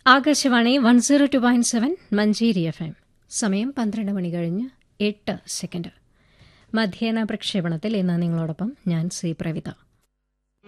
Akashvani 102.7 Manjeri FM. സമയം 12 മണി കഴിഞ്ഞ് 8 second. മധ്യേന പ്രക്ഷേപണത്തിൽ ഇന്ന് നിങ്ങളോടൊപ്പം ഞാൻ സി പ്രവിത.